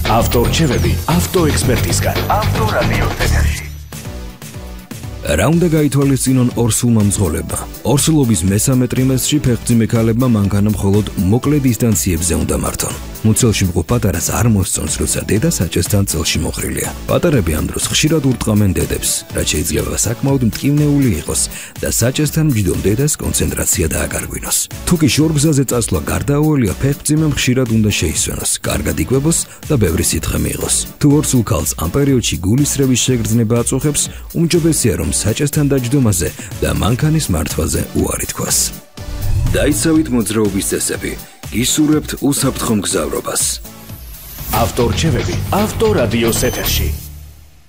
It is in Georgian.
ავტორჩევები ავტოექსპერტისგან. ავტორადიოს ეთერში. რა უნდა გაითვალისწინონ ორსულმა მძღოლებმა? ორსულობის მესამე ტრიმესტრში ფეხმძიმე ქალებმა მანქანა მხოლოდ მოკლე დისტანციებზე უნდა მართონ. მუცელში მყოფ პატარას არ მოსწონს, როცა დედა საჭესთან წელში მოხრილია. პატარები ამ დროს ხშირად ურტყამენ დედებს, რაც შეიძლება საკმაოდ მტკივნეული იყოს და საჭესთან მჯდომ დედას კონცენტრაცია დააკარგვინოს. თუ კი შორგზაზე წასვლა გარდაუველია, ფეხმძიმემ ხშირად უნდა შეისვენოს, კარგად იკვებოს და ბევრი სითხე მიიღოს. თუ ორსულ ქალს ამ პერიოდში გულისრევის შეგრძნება აწუხებს, უმჯობესია რომ საჭესთან დაჯდომაზე და მანქანის მართვაზე უარი თქვას. დაიცავით მოძრაობის წესები. გისურვებთ უსაფრთხო მგზავრობას. ავტორჩევები ავტორადიოს ეთერში.